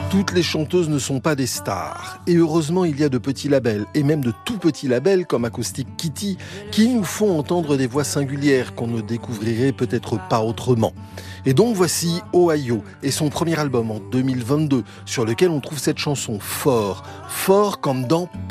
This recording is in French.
Toutes les chanteuses ne sont pas des stars. Et heureusement, il y a de petits labels, et même de tout petits labels comme Acoustic Kitty, qui nous font entendre des voix singulières qu'on ne découvrirait peut-être pas autrement. Et donc voici Ohio et son premier album en 2022, sur lequel on trouve cette chanson fort comme dans